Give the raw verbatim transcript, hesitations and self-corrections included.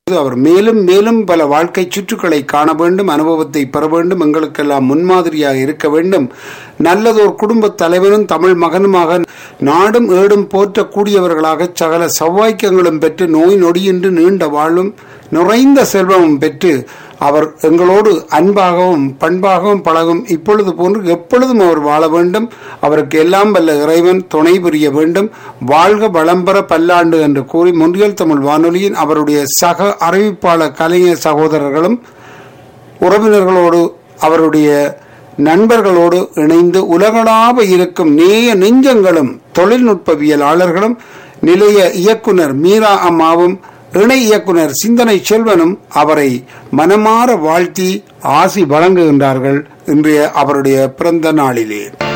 அவர் மேலும் மேலும் பல வாழ்க்கை சுற்றுக்களை காண வேண்டும், அனுபவத்தை பெற வேண்டும், எங்களுக்கெல்லாம் முன்மாதிரியாக இருக்க வேண்டும். நல்லதோர் குடும்ப தலைவனும் தமிழ் மகனுமாக நாடும் ஏடும் போற்றக்கூடியவர்களாக சகல சௌவாக்கியங்களும் பெற்று நோய் நொடியின்றி நீண்ட வாழும் நிறைந்த செல்வமும் பெற்று அவர் எங்களோடு அன்பாகவும் பண்பாகவும் பழகும் இப்பொழுது போன்று எப்பொழுதும் அவர் வாழ வேண்டும். அவருக்கு எல்லாம் வல்ல இறைவன் துணை புரிய வேண்டும். வாழ்க வளம்பெற பல்லாண்டு என்று கூறி முன்றியல் தமிழ் வானொலியின் அவருடைய சக அறிவிப்பாளர் கலைஞர் சகோதரர்களும் உறவினர்களோடு அவருடைய நண்பர்களோடு இணைந்து உலகளாவ இருக்கும் நேய நெஞ்சங்களும் தொழில்நுட்பவியலாளர்களும் நிலைய இயக்குனர் மீரா அம்மாவும் இணை இயக்குனர் சிந்தனை செல்வனும் அவரை மனமாற வாழ்த்தி ஆசி வழங்குகின்றார்கள் இன்றைய அவருடைய பிறந்த நாளிலே.